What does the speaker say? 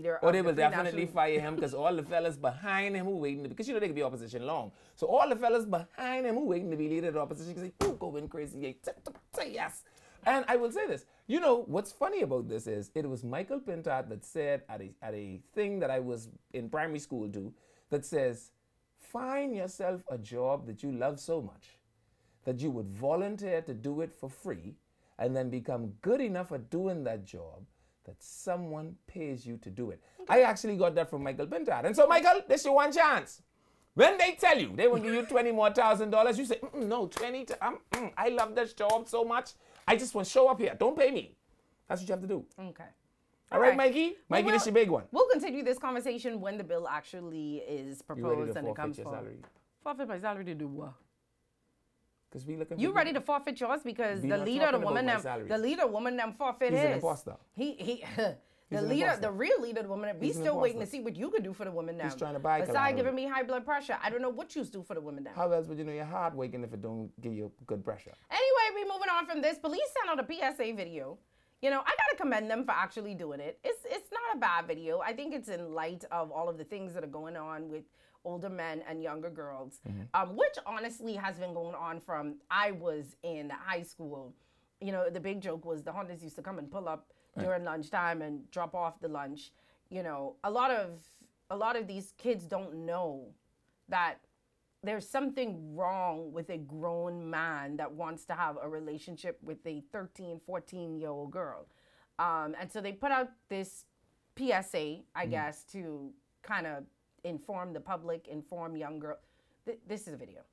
leader Or of they the will Free definitely National... fire him because all the fellas behind him who waiting, because you know they can be opposition long. So all the fellas behind him who waiting to be leader of the opposition can say, "Ooh, going crazy, yeah, say yes." And I will say this, you know, what's funny about this is it was Michael Pintard that said at a thing that I was in primary school too, that says, find yourself a job that you love so much that you would volunteer to do it for free and then become good enough at doing that job that someone pays you to do it. I actually got that from Michael Pintard. And so, Michael, this your one chance. When they tell you they will give you $20,000, you say, no, 20, I love this job so much. I just want to show up here. Don't pay me. That's what you have to do. Okay. All right, Mikey? Mikey, this is your big one. We'll continue this conversation when the bill actually is proposed and it comes your forward. salary? Forfeit my salary to do what? Because we looking. You ready to forfeit yours because the leader, the woman, them forfeit He's his. an imposter. The real leader, the woman, we still waiting to see what you could do for the woman now. He's trying to buy. Besides giving me high blood pressure, I don't know what you do for the woman now. How else would you know your heart waking if it don't give you good pressure? Anyway, we moving on from this. Police sent out a PSA video. You know, I gotta commend them for actually doing it. It's not a bad video. I think it's in light of all of the things that are going on with older men and younger girls, which honestly has been going on from I was in high school. You know, the big joke was the Hondas used to come and pull up during lunchtime and drop off the lunch. You know, a lot of these kids don't know that there's something wrong with a grown man that wants to have a relationship with a 13, 14-year-old girl. And so they put out this PSA, I guess, to kind of inform the public, inform young girls. This is a video.